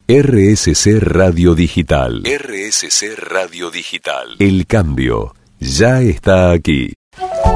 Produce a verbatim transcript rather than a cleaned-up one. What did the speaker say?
R S C Radio Digital. R S C Radio Digital. El cambio ya está aquí.